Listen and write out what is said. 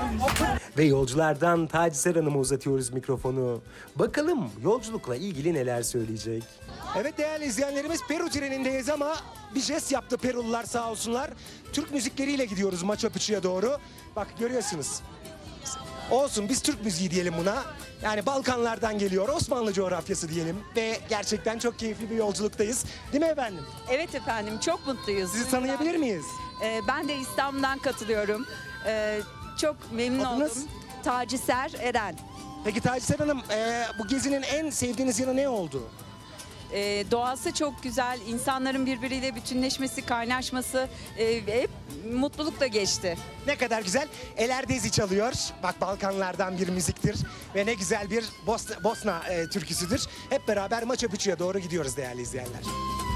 Ve yolculardan Taciser Hanım'a uzatıyoruz mikrofonu. Bakalım yolculukla ilgili neler söyleyecek. Evet değerli izleyenlerimiz, Peru trenindeyiz ama bir jest yaptı Perulular sağ olsunlar. Türk müzikleriyle gidiyoruz Machu Picchu'ya doğru. Bak görüyorsunuz. Olsun, biz Türk müziği diyelim buna. Yani Balkanlardan geliyor, Osmanlı coğrafyası diyelim. Ve gerçekten çok keyifli bir yolculuktayız. Değil mi efendim? Evet efendim, çok mutluyuz. Sizi tanıyabilir miyiz? Ben de İstanbul'dan katılıyorum. Çok memnun Adınız? oldum. Taciser Eren. Peki Taciser Hanım, bu gezinin en sevdiğiniz yanı ne oldu? Doğası çok güzel, insanların birbiriyle bütünleşmesi, kaynaşması hep mutlulukla geçti. Ne kadar güzel. Elerdezi çalıyor. Bak Balkanlardan bir müziktir. Ve ne güzel bir Bosna türküsüdür. Hep beraber Machu Picchu'ya doğru gidiyoruz değerli izleyenler.